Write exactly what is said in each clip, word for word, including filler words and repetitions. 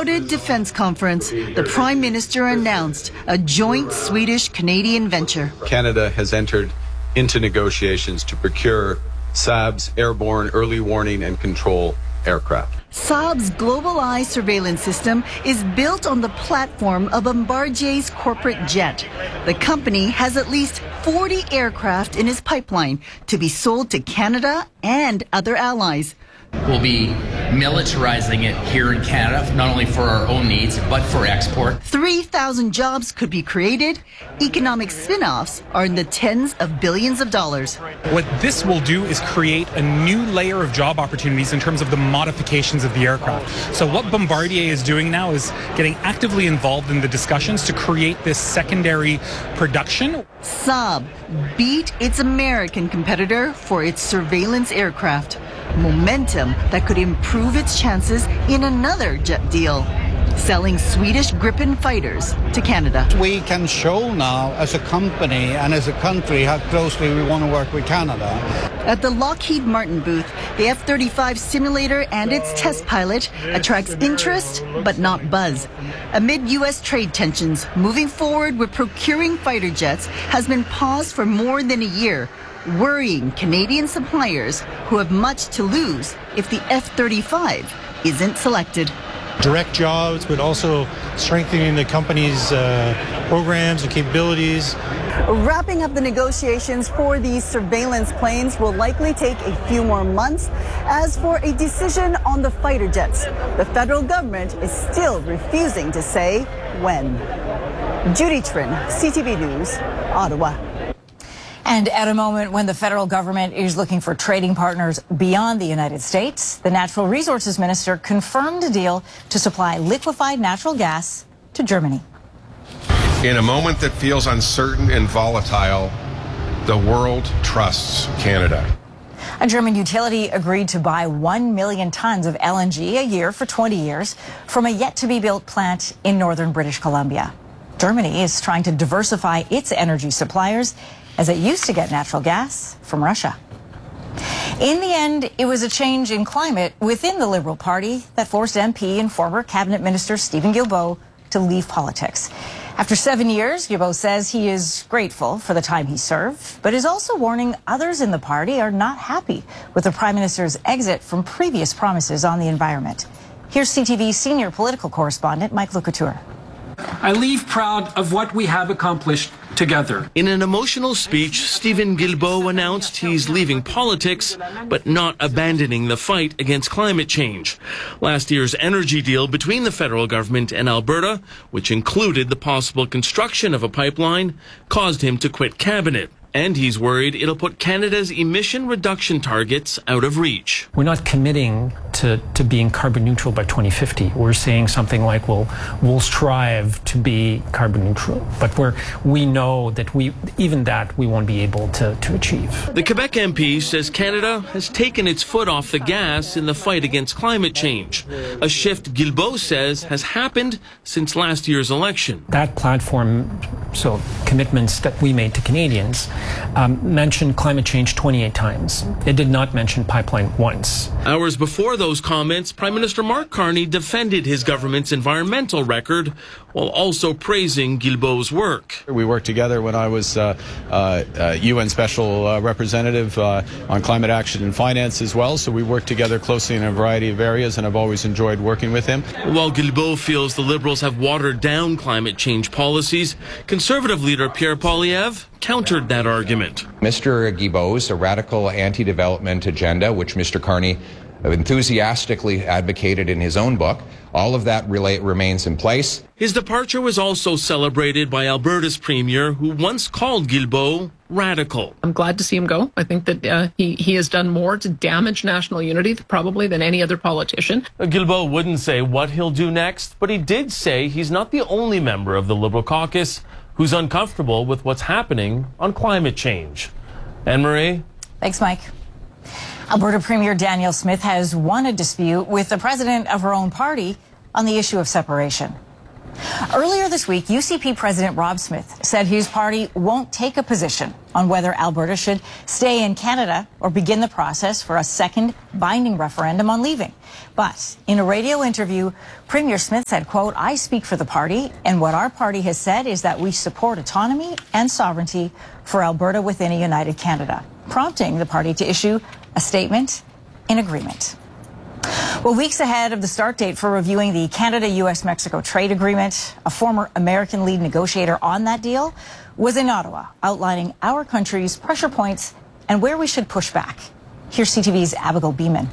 crowded defense conference, the Prime Minister announced a joint Swedish-Canadian venture. Canada has entered into negotiations to procure Saab's airborne early warning and control aircraft. Saab's Global Eye surveillance system is built on the platform of Bombardier's corporate jet. The company has at least forty aircraft in its pipeline to be sold to Canada and other allies. We'll be militarizing it here in Canada, not only for our own needs, but for export. three thousand jobs could be created. Economic spin-offs are in the tens of billions of dollars. What this will do is create a new layer of job opportunities in terms of the modifications of the aircraft. So what Bombardier is doing now is getting actively involved in the discussions to create this secondary production. Saab beat its American competitor for its surveillance aircraft. Momentum that could improve its chances in another jet deal, selling Swedish Gripen fighters to Canada. We can show now as a company and as a country how closely we want to work with Canada. At the Lockheed Martin booth, the F thirty-five simulator and its test pilot attracts interest but not buzz. Amid U S trade tensions, moving forward with procuring fighter jets has been paused for more than a year, worrying Canadian suppliers who have much to lose if the F thirty-five isn't selected. Direct jobs, but also strengthening the company's uh, programs and capabilities. Wrapping up the negotiations for these surveillance planes will likely take a few more months. As for a decision on the fighter jets, the federal government is still refusing to say when. Judy Trin, C T V News, Ottawa. And at a moment when the federal government is looking for trading partners beyond the United States, the Natural Resources Minister confirmed a deal to supply liquefied natural gas to Germany. In a moment that feels uncertain and volatile, the world trusts Canada. A German utility agreed to buy one million tons of L N G a year for twenty years from a yet-to-be-built plant in northern British Columbia. Germany is trying to diversify its energy suppliers as it used to get natural gas from Russia. In the end, it was a change in climate within the Liberal Party that forced M P and former Cabinet Minister Stephen Guilbeault to leave politics. After seven years, Guilbeault says he is grateful for the time he served, but is also warning others in the party are not happy with the Prime Minister's exit from previous promises on the environment. Here's C T V senior political correspondent Mike Lecouture. I leave proud of what we have accomplished together. In an emotional speech, Stephen Guilbeault announced he's leaving politics, but not abandoning the fight against climate change. Last year's energy deal between the federal government and Alberta, which included the possible construction of a pipeline, caused him to quit cabinet. And he's worried it'll put Canada's emission reduction targets out of reach. We're not committing to, to being carbon neutral by twenty fifty. We're saying something like, well, we'll strive to be carbon neutral. But we're, we know that we even that we won't be able to, to achieve. The Quebec M P says Canada has taken its foot off the gas in the fight against climate change. A shift Guilbeault says has happened since last year's election. That platform, so commitments that we made to Canadians, Um, mentioned climate change twenty-eight times. It did not mention pipeline once. Hours before those comments, Prime Minister Mark Carney defended his government's environmental record while also praising Guilbeault's work. We worked together when I was uh, uh, uh, U N Special uh, Representative uh, on climate action and finance as well, so we worked together closely in a variety of areas, and I've always enjoyed working with him. While Guilbeault feels the Liberals have watered down climate change policies, Conservative leader Pierre Poilievre countered that argument. Mister Guilbeault's a radical anti-development agenda, which Mister Carney enthusiastically advocated in his own book, all of that relate, remains in place. His departure was also celebrated by Alberta's premier, who once called Guilbeault radical. I'm glad to see him go. I think that uh, he, he has done more to damage national unity probably than any other politician. Guilbeault wouldn't say what he'll do next, but he did say he's not the only member of the Liberal caucus who's uncomfortable with what's happening on climate change. Anne-Marie? Thanks, Mike. Alberta Premier Danielle Smith has won a dispute with the president of her own party on the issue of separation. Earlier this week, U C P President Rob Smith said his party won't take a position on whether Alberta should stay in Canada or begin the process for a second binding referendum on leaving. But in a radio interview, Premier Smith said, quote, "I speak for the party, and what our party has said is that we support autonomy and sovereignty for Alberta within a united Canada," prompting the party to issue a statement in agreement. Well, weeks ahead of the start date for reviewing the Canada U S Mexico trade agreement, a former American lead negotiator on that deal was in Ottawa, outlining our country's pressure points and where we should push back. Here's C T V's Abigail Beeman.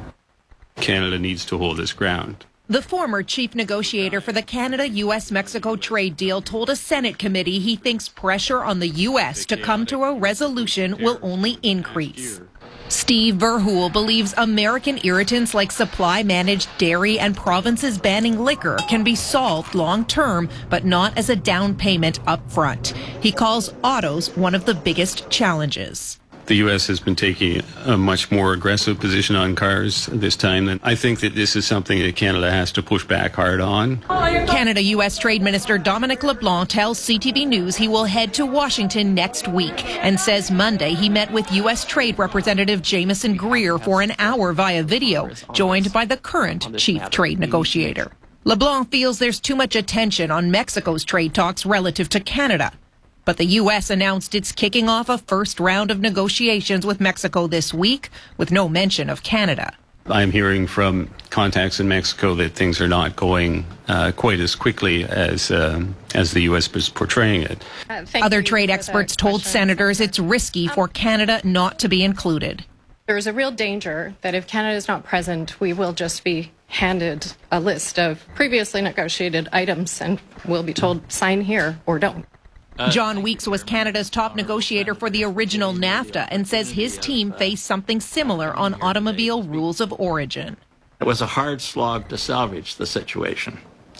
Canada needs to hold its ground. The former chief negotiator for the Canada U S Mexico trade deal told a Senate committee he thinks pressure on the U S to come to a resolution will only increase. Steve Verhoeven believes American irritants like supply-managed dairy and provinces banning liquor can be solved long-term, but not as a down payment up front. He calls autos one of the biggest challenges. The U S has been taking a much more aggressive position on cars this time, and I think that this is something that Canada has to push back hard on. Canada U S Trade Minister Dominic LeBlanc tells C T V News he will head to Washington next week and says Monday he met with U S Trade Representative Jameson Greer for an hour via video, joined by the current chief trade negotiator. LeBlanc feels there's too much attention on Mexico's trade talks relative to Canada. But the U S announced it's kicking off a first round of negotiations with Mexico this week, with no mention of Canada. I'm hearing from contacts in Mexico that things are not going uh, quite as quickly as uh, as the U S is portraying it. Uh, Other trade experts told senators it's risky for Canada not to be included. There's a real danger that if Canada is not present, we will just be handed a list of previously negotiated items and we'll be told sign here or don't. John Weeks was Canada's top negotiator for the original NAFTA and says his team faced something similar on automobile rules of origin. It was a hard slog to salvage the situation.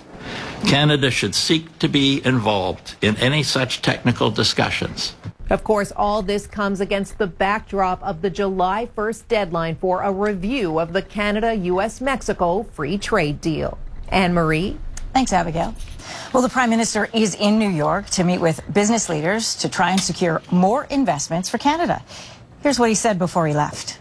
Canada should seek to be involved in any such technical discussions. Of course, all this comes against the backdrop of the July first deadline for a review of the Canada U S Mexico free trade deal. Anne-Marie? Thanks, Abigail. Well, the Prime Minister is in New York to meet with business leaders to try and secure more investments for Canada. Here's what he said before he left.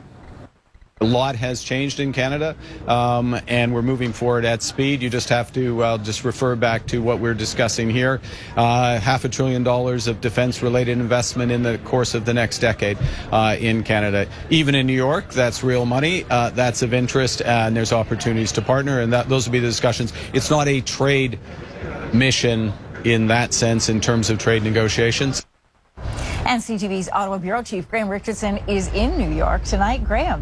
A lot has changed in Canada, um, and we're moving forward at speed. You just have to uh, just refer back to what we're discussing here. Uh, half a trillion dollars of defense-related investment in the course of the next decade uh, in Canada. Even in New York, that's real money. Uh, that's of interest, and there's opportunities to partner, and that, those will be the discussions. It's not a trade mission in that sense in terms of trade negotiations. And C T V's Ottawa Bureau Chief Graham Richardson is in New York tonight. Graham.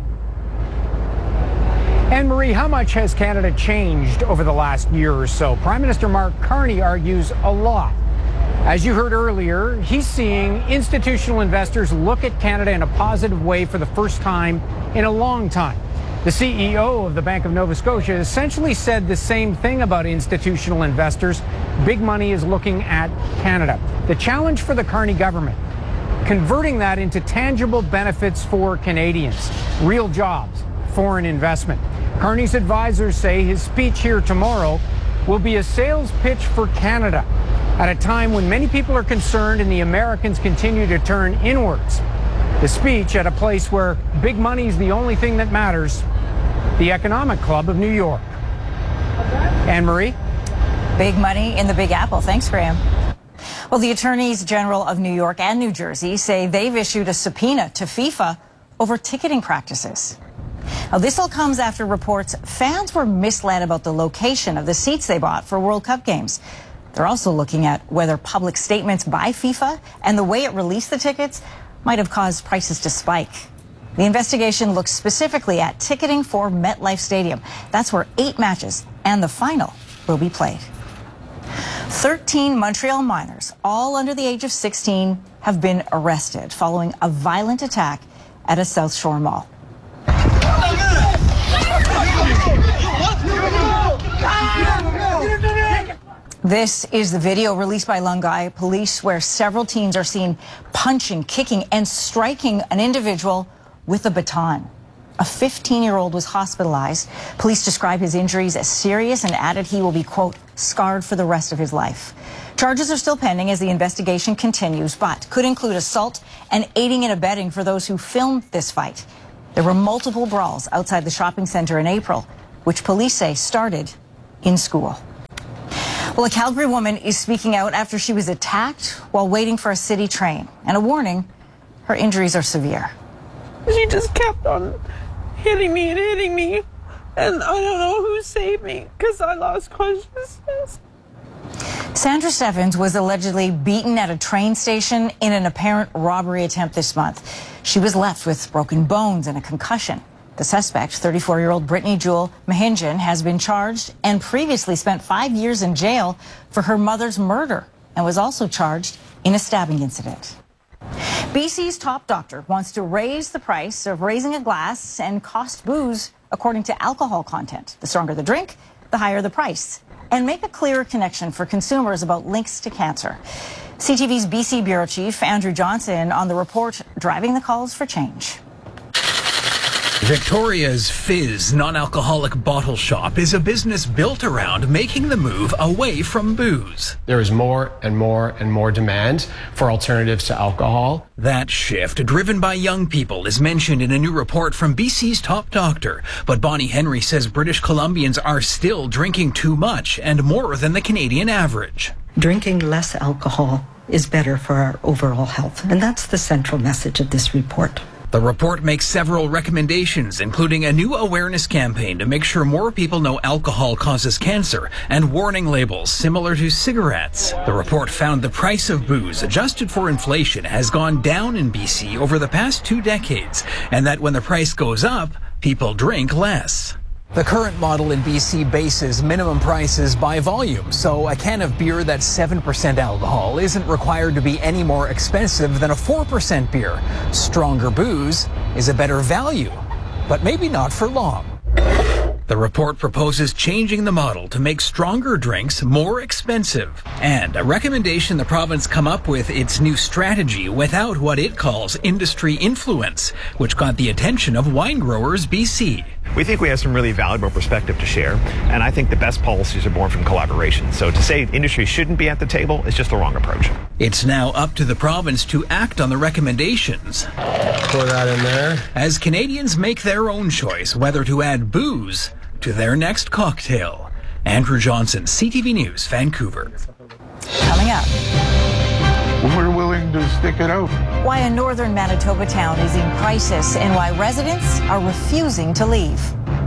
Anne-Marie, how much has Canada changed over the last year or so? Prime Minister Mark Carney argues a lot. As you heard earlier, he's seeing institutional investors look at Canada in a positive way for the first time in a long time. The C E O of the Bank of Nova Scotia essentially said the same thing about institutional investors. Big money is looking at Canada. The challenge for the Carney government, converting that into tangible benefits for Canadians, real jobs, foreign investment. Carney's advisors say his speech here tomorrow will be a sales pitch for Canada at a time when many people are concerned and the Americans continue to turn inwards. The speech at a place where big money is the only thing that matters, the Economic Club of New York. Anne-Marie? Big money in the Big Apple. Thanks, Graham. Well, the attorneys general of New York and New Jersey say they've issued a subpoena to FIFA over ticketing practices. Now, this all comes after reports fans were misled about the location of the seats they bought for World Cup games. They're also looking at whether public statements by FIFA and the way it released the tickets might have caused prices to spike. The investigation looks specifically at ticketing for MetLife Stadium. That's where eight matches and the final will be played. thirteen Montreal minors, all under the age of sixteen, have been arrested following a violent attack at a South Shore mall. This is the video released by Lungai police where several teens are seen punching, kicking, and striking an individual with a baton. A fifteen-year-old was hospitalized. Police describe his injuries as serious and added he will be, quote, scarred for the rest of his life. Charges are still pending as the investigation continues, but could include assault and aiding and abetting for those who filmed this fight. There were multiple brawls outside the shopping center in April, which police say started in school. Well, a Calgary woman is speaking out after she was attacked while waiting for a city train. And a warning, her injuries are severe. She just kept on hitting me and hitting me. And I don't know who saved me because I lost consciousness. Sandra Stephens was allegedly beaten at a train station in an apparent robbery attempt this month. She was left with broken bones and a concussion. The suspect, thirty-four-year-old Brittany Jewel Mahinjan, has been charged and previously spent five years in jail for her mother's murder and was also charged in a stabbing incident. B C's top doctor wants to raise the price of raising a glass and cost booze according to alcohol content. The stronger the drink, the higher the price. And make a clearer connection for consumers about links to cancer. C T V's B C Bureau Chief Andrew Johnson on the report driving the calls for change. Victoria's Fizz non-alcoholic bottle shop is a business built around making the move away from booze. There is more and more and more demand for alternatives to alcohol. That shift, driven by young people, is mentioned in a new report from B C's top doctor. But Bonnie Henry says British Columbians are still drinking too much and more than the Canadian average. Drinking less alcohol is better for our overall health, and that's the central message of this report. The report makes several recommendations, including a new awareness campaign to make sure more people know alcohol causes cancer and warning labels similar to cigarettes. The report found the price of booze, adjusted for inflation, has gone down in B C over the past two decades, and that when the price goes up, people drink less. The current model in B C bases minimum prices by volume, so a can of beer that's seven percent alcohol isn't required to be any more expensive than a four percent beer. Stronger booze is a better value, but maybe not for long. The report proposes changing the model to make stronger drinks more expensive, and a recommendation the province come up with its new strategy without what it calls industry influence, which got the attention of Wine Growers B C. We think we have some really valuable perspective to share, and I think the best policies are born from collaboration. So to say industry shouldn't be at the table is just the wrong approach. It's now up to the province to act on the recommendations. Pour that in there. As Canadians make their own choice whether to add booze to their next cocktail. Andrew Johnson, C T V News, Vancouver. Coming up. We're willing to stick it out. Why a northern Manitoba town is in crisis and why residents are refusing to leave.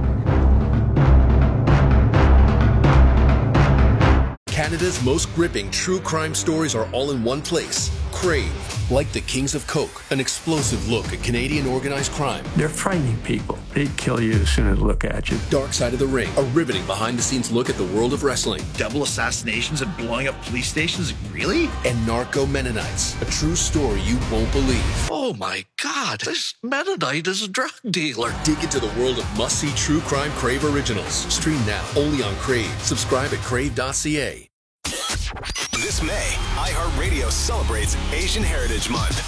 Canada's most gripping true crime stories are all in one place. Crave. Like the Kings of Coke, an explosive look at Canadian organized crime. They're frightening people. They'd kill you as soon as they look at you. Dark Side of the Ring, a riveting behind-the-scenes look at the world of wrestling. Double assassinations and blowing up police stations? Really? And Narco Mennonites, a true story you won't believe. Oh my God, this Mennonite is a drug dealer. Dig into the world of must-see true crime Crave originals. Stream now, only on Crave. Subscribe at crave dot c a. This May, iHeartRadio celebrates Asian Heritage Month.